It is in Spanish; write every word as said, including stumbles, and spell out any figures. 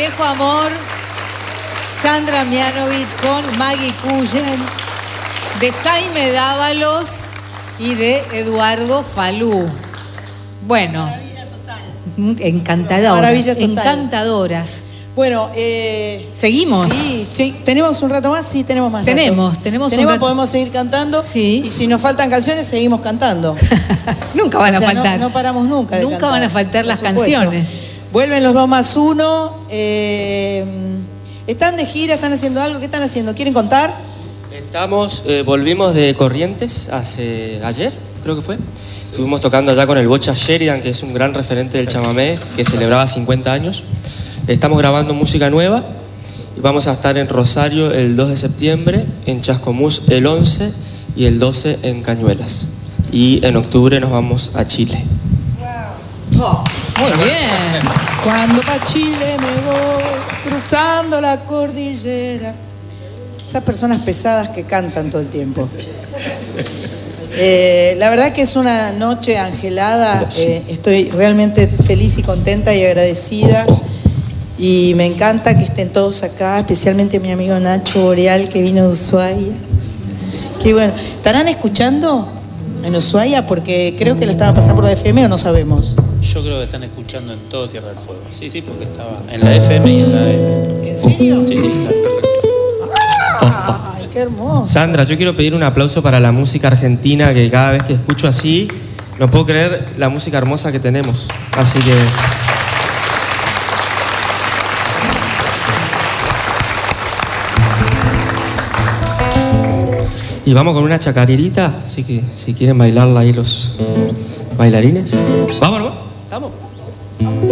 Viejo Amor, Sandra Mianovich con Maggie Cullen, de Jaime Dávalos y de Eduardo Falú. Bueno, maravilla total. Encantadoras. Maravilla total. Encantadoras. Bueno, eh, ¿seguimos? Sí, sí. ¿Tenemos un rato más? Sí, tenemos más Tenemos, rato. tenemos, tenemos un rato. Podemos seguir cantando. Sí. Y si nos faltan canciones, seguimos cantando. Nunca van o sea, a faltar. No, no paramos nunca de Nunca cantar, van a faltar las supuesto. canciones. Vuelven los dos más uno. Eh, ¿Están de gira? ¿Están haciendo algo? ¿Qué están haciendo? ¿Quieren contar? Estamos, eh, volvimos de Corrientes hace ayer, creo que fue. Estuvimos tocando allá con el Bocha Sheridan, que es un gran referente del chamamé, que celebraba cincuenta años. Estamos grabando música nueva y vamos a estar en Rosario el dos de septiembre, en Chascomús el once y el doce en Cañuelas. Y en octubre nos vamos a Chile. Wow. Oh. Muy bien. Cuando pa' Chile me voy, cruzando la cordillera. Esas personas pesadas que cantan todo el tiempo. Eh, la verdad que es una noche angelada. Eh, estoy realmente feliz y contenta y agradecida. Y me encanta que estén todos acá, especialmente mi amigo Nacho Boreal, que vino de Ushuaia. Qué bueno. ¿Estarán escuchando en Ushuaia? Porque creo que la estaban pasando por la F M o no sabemos. Yo creo que están escuchando en todo Tierra del Fuego. Sí, sí, porque estaba en la F M y en la A M. ¿En serio? Sí, perfecto. Ah, ¡ay, qué hermoso! Sandra, yo quiero pedir un aplauso para la música argentina, que cada vez que escucho así, no puedo creer la música hermosa que tenemos. Así que... Y vamos con una chacarerita, así que si quieren bailarla ahí los bailarines. Vámonos, vamos.